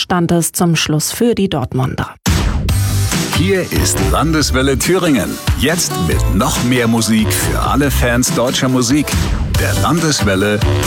stand es zum Schluss für die Dortmunder. Hier ist Landeswelle Thüringen. Jetzt mit noch mehr Musik für alle Fans deutscher Musik. Der Landeswelle